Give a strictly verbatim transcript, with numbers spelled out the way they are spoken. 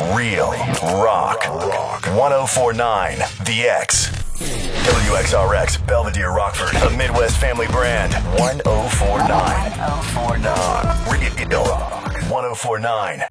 Real rock. ten forty-nine The X. W X R X, Belvedere, Rockford, a Midwest family brand. ten forty-nine Real rock. ten forty-nine